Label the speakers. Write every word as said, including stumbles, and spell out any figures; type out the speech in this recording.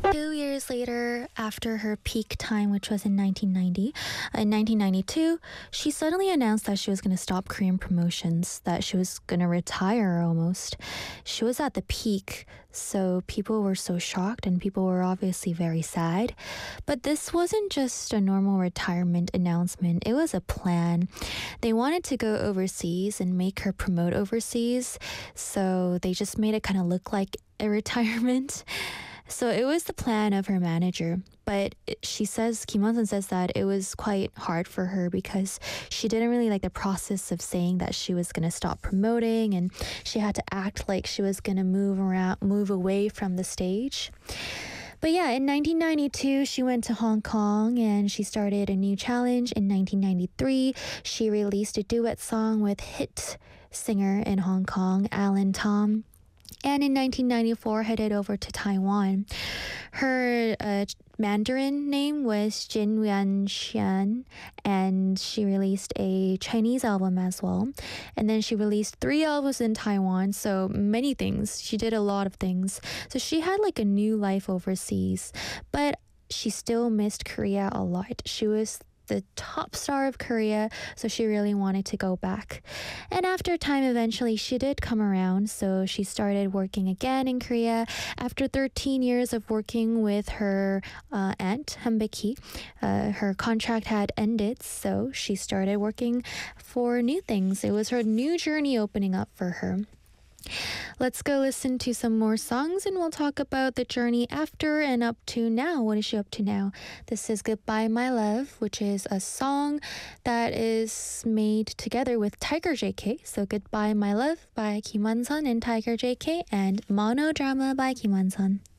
Speaker 1: Two years later, after her peak time, which was in nineteen ninety, in nineteen ninety-two, she suddenly announced that she was going to stop Korean promotions, that she was going to retire almost. She was at the peak, so people were so shocked and people were obviously very sad. But this wasn't just a normal retirement announcement, it was a plan. They wanted to go overseas and make her promote overseas, so they just made it kind of look like a retirement. So it was the plan of her manager, but it- she says, Kim Won-sun says that it was quite hard for her because she didn't really like the process of saying that she was going to stop promoting, and she had to act like she was going to move around, move away from the stage. But yeah, in nineteen ninety-two, she went to Hong Kong and she started a new challenge. In nineteen ninety-three, she released a duet song with hit singer in Hong Kong, Alan Tom. And in nineteen ninety-four, headed over to Taiwan. Her uh, Mandarin name was Jin Yuan-xian, and she released a Chinese album as well. And then she released three albums in Taiwan, so many things. She did a lot of things. So she had like a new life overseas, but she still missed Korea a lot. She was the top star of Korea, so she really wanted to go back. And after time, eventually she did come around, so she started working again in Korea. After thirteen years of working with her uh, aunt, Hanbeki, uh, her contract had ended, so she started working for new things. It was her new journey opening up for her. Let's go listen to some more songs and we'll talk about the journey after and up to now. What is she up to now? This is Goodbye My Love, which is a song that is made together with Tiger J K. So Goodbye My Love by Kim Won-sun and Tiger J K, and Monodrama by Kim Won-sun.